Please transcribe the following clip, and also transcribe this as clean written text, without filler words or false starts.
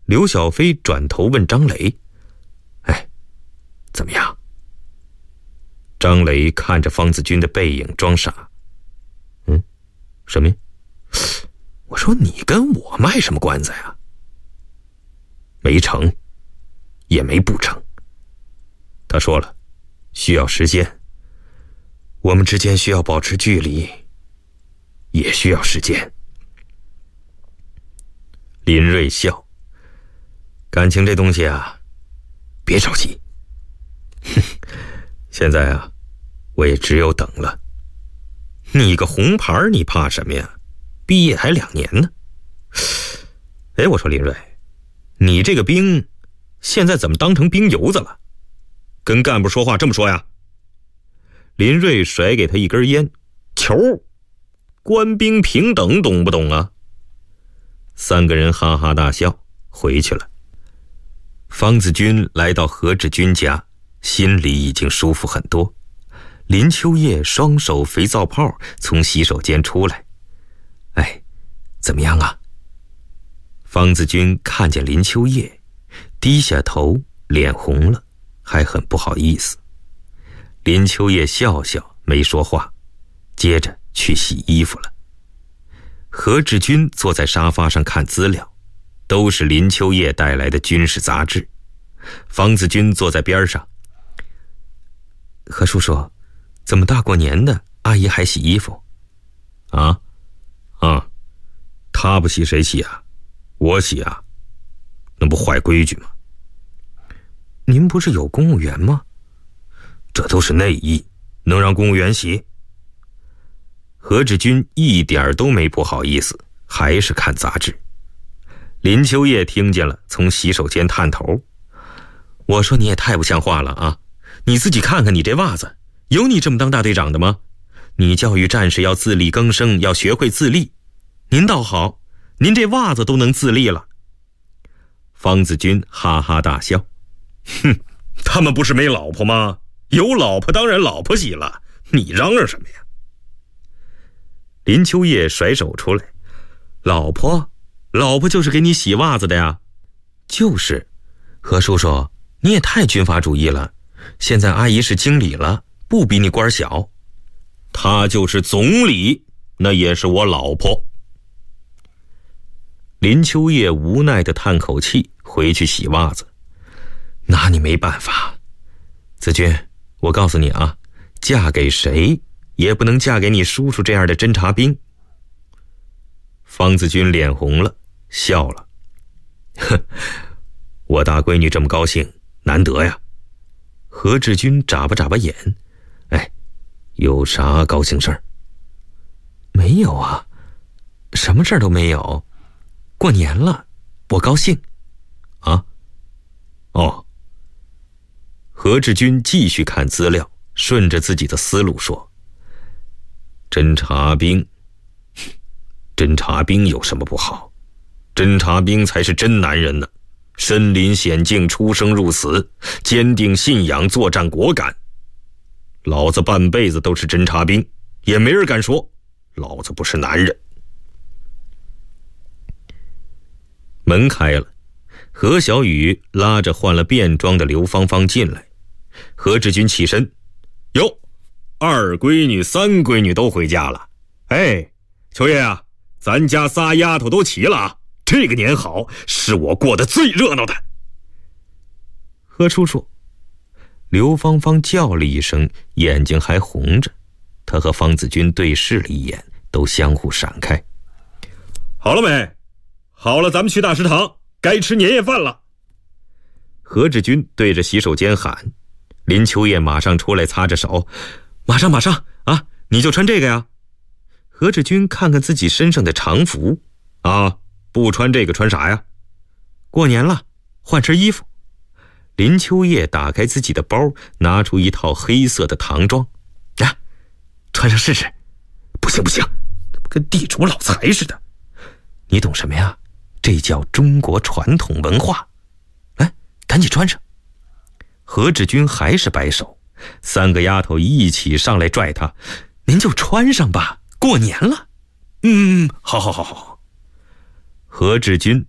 刘小飞转头问张磊：“哎，怎么样？”张磊看着方子军的背影装傻：“什么呀？我说你跟我卖什么关子呀？”没成，也没不成。他说了，需要时间，我们之间需要保持距离，也需要时间。林瑞笑：“感情这东西啊，别着急。现在啊，我也只有等了。你个红牌你怕什么呀？毕业还2年呢。哎，我说林瑞，你这个兵现在怎么当成兵油子了？跟干部说话这么说呀？”林瑞甩给他一根烟：“球，官兵平等，懂不懂啊？”3个人哈哈大笑，回去了。方子军来到何志军家，心里已经舒服很多。林秋叶双手肥皂泡从洗手间出来：“哎，怎么样啊？”方子军看见林秋叶，低下头，脸红了，还很不好意思。林秋叶笑笑，没说话，接着去洗衣服了。何志军坐在沙发上看资料，都是林秋叶带来的军事杂志。方子军坐在边上：“何叔叔，怎么大过年的，阿姨还洗衣服？”“啊，他不洗谁洗啊？我洗啊，那不坏规矩吗？”“您不是有公务员吗？”“这都是内衣，能让公务员洗？”何志军一点都没不好意思，还是看杂志。林秋叶听见了，从洗手间探头：“我说你也太不像话了啊！你自己看看你这袜子，有你这么当大队长的吗？你教育战士要自力更生，要学会自立。您倒好，您这袜子都能自立了。”方子军哈哈大笑：“他们不是没老婆吗？有老婆当然老婆洗了，你嚷嚷什么呀？”林秋叶甩手出来：“老婆就是给你洗袜子的呀。”“就是，何叔叔，你也太军阀主义了。现在阿姨是经理了，不比你官小。”“她就是总理，那也是我老婆。”林秋叶无奈地叹口气，回去洗袜子。“拿你没办法。子君，我告诉你啊，嫁给谁也不能嫁给你叔叔这样的侦察兵。”方子军脸红了，笑了：“我大闺女这么高兴，难得呀。”何志军眨巴眼：“哎，有啥高兴事儿？”“没有啊，什么事儿都没有。过年了，我高兴。”“啊？哦。”何志军继续看资料，顺着自己的思路说：“侦察兵有什么不好？侦察兵才是真男人呢，身临险境，出生入死，坚定信仰，作战果敢。老子半辈子都是侦察兵，也没人敢说老子不是男人。”门开了，何小雨拉着换了便装的刘芳芳进来。何志军起身：“哟，2闺女3闺女都回家了。哎，秋叶啊，咱家仨丫头都齐了啊，这个年好，是我过得最热闹的。”“何叔叔。”刘芳芳叫了一声，眼睛还红着。她和方子军对视了一眼，都相互闪开。“好了没？好了，咱们去大食堂，该吃年夜饭了。”何志军对着洗手间喊。林秋叶马上出来擦着手：“马上啊，你就穿这个呀。”何志军看看自己身上的常服：“啊，不穿这个穿啥呀？”“过年了，换身衣服。”林秋叶打开自己的包，拿出一套黑色的唐装：“啊，穿上试试。”“不行，跟地主老财似的。”“你懂什么呀？这叫中国传统文化。来，赶紧穿上。”何志军还是摆手，3个丫头一起上来拽他：“您就穿上吧，过年了。”“好。”何志军